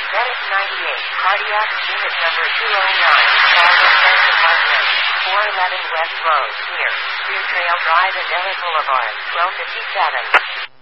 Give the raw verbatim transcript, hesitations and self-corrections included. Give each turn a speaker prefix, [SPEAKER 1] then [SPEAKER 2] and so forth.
[SPEAKER 1] Medic ninety-eight, cardiac unit number two oh nine, Baldwin Health Department, four eleven West Road, near Clear Trail Drive and Ellis Boulevard, twelve fifty-seven.